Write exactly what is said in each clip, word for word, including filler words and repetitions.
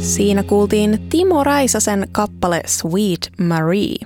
Siinä kuultiin Timo Räisäsen kappale Sweet Marie.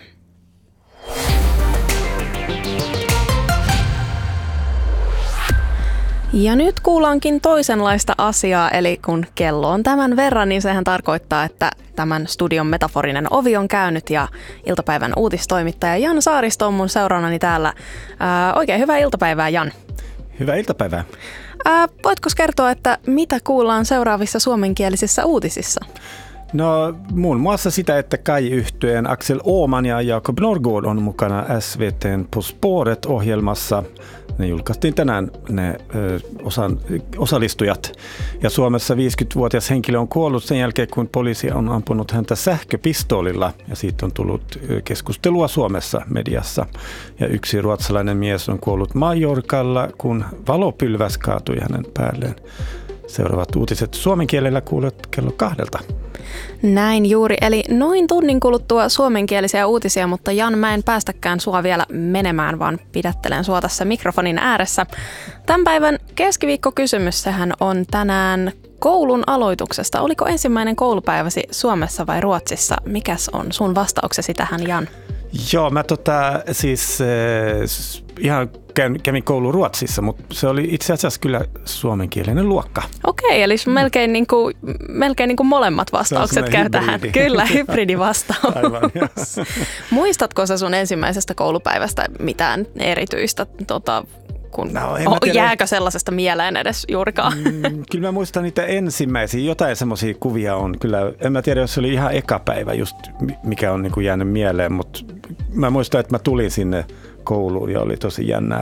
Ja nyt kuullaankin toisenlaista asiaa, eli kun kello on tämän verran, niin sehän tarkoittaa, että tämän studion metaforinen ovi on käynyt ja iltapäivän uutistoimittaja Jan Saaristo on mun seurannani täällä. Ää, oikein hyvää iltapäivää, Jan. Hyvää iltapäivää. Ää, voitko kertoa, että mitä kuullaan seuraavissa suomenkielisissä uutisissa? No muun muassa sitä, että Kai-yhtyeen Axel Åhman ja Jakob Norrgård on mukana S V T:n På Spåret-ohjelmassa. Ne julkaistiin tänään ne ö, osan, osallistujat. Ja Suomessa viisikymmentävuotias henkilö on kuollut sen jälkeen, kun poliisi on ampunut häntä sähköpistoolilla. Ja siitä on tullut keskustelua Suomessa mediassa. Ja yksi ruotsalainen mies on kuollut Majorkalla, kun valopylväs kaatui hänen päälleen. Seuraavat uutiset suomen kielellä kuulet kello kahdelta. Näin juuri, eli noin tunnin kuluttua suomenkielisiä uutisia, mutta Jan, mä en päästäkään sua vielä menemään, vaan pidättelen sua tässä mikrofonin ääressä. Tämän päivän keskiviikkokysymys, sehän on tänään koulun aloituksesta. Oliko ensimmäinen koulupäiväsi Suomessa vai Ruotsissa? Mikäs on sun vastauksesi tähän, Jan? Joo, mä tota siis äh, ihan kävin koulu Ruotsissa, mutta se oli itse asiassa kyllä suomenkielinen luokka. Okei, eli melkein, niin kuin, melkein niin kuin molemmat vastaukset käy tähän. Kyllä, hybridivastaus. Aivan, muistatko sä sun ensimmäisestä koulupäivästä mitään erityistä, tota, kun, no, jääkö sellaisesta mieleen edes juurikaan? Mm, kyllä mä muistan niitä ensimmäisiä, jotain semmoisia kuvia on. Kyllä, en mä tiedä, jos se oli ihan eka päivä just, mikä on niin kuin jäänyt mieleen, mutta mä muistan, että mä tulin sinne kouluun ja oli tosi jännää.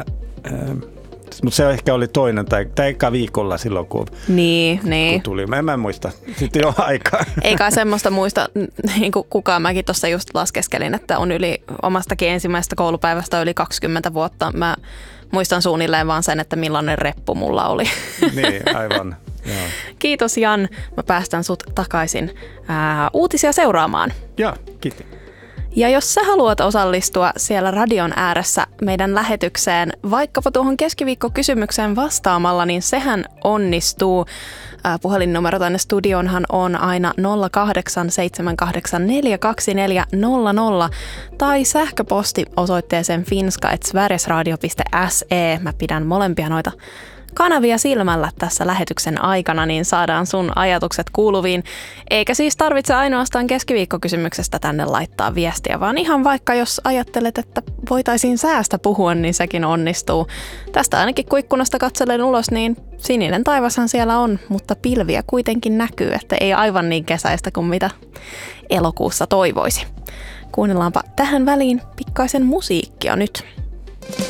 Mutta se ehkä oli toinen tai, tai eka viikolla silloin, kun, niin, niin. kun tuli. Mä en mä muista. Sitten jo aikaa. Eikä semmoista muista, niin kuin kukaan. Mäkin tuossa just laskeskelin, että on yli omastakin ensimmäisestä koulupäivästä yli kaksikymmentä vuotta. Mä muistan suunnilleen vaan sen, että millainen reppu mulla oli. Niin, aivan. Joo. Kiitos, Jan. Mä päästän sut takaisin ää, uutisia seuraamaan. Joo, kiitos. Ja jos sä haluat osallistua siellä radion ääressä meidän lähetykseen, vaikkapa tuohon keskiviikkokysymykseen vastaamalla, niin sehän onnistuu. Puhelinnumero tänne studionhan on aina nolla kahdeksan seitsemän kahdeksan neljä kaksi neljä nolla nolla tai sähköposti osoitteeseen finska at sverigesradio piste se. Mä pidän molempia noita kanavia silmällä tässä lähetyksen aikana, niin saadaan sun ajatukset kuuluviin. Eikä siis tarvitse ainoastaan keskiviikkokysymyksestä tänne laittaa viestiä, vaan ihan vaikka jos ajattelet, että voitaisiin säästä puhua, niin sekin onnistuu. Tästä ainakin kun ikkunasta katselen ulos, niin sininen taivashan siellä on, mutta pilviä kuitenkin näkyy, että ei aivan niin kesäistä kuin mitä elokuussa toivoisi. Kuunnellaanpa tähän väliin pikkaisen musiikkia nyt.